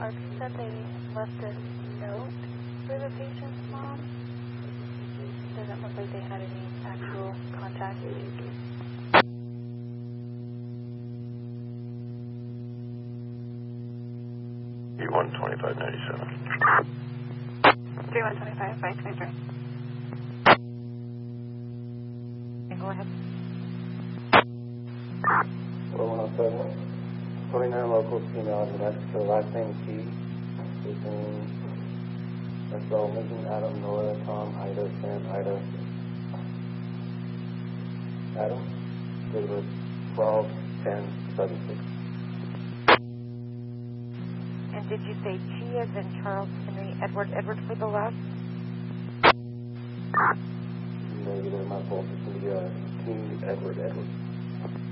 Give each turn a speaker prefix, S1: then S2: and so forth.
S1: ARC said they left a note for the patient's mom. Doesn't look like they had any actual contact.
S2: E12597.
S1: 3125 by 23. Go ahead.
S3: 4107, 29 local female in Mexico, last name T, between Marcel, Megan, Adam, Nora, Tom, Ida, Sam, Ida, Adam, Elizabeth, 12, 10, 76.
S1: And did you say T as in Charles, Henry, Edward for the last?
S3: Negative, my fault. It's going to be King Edward.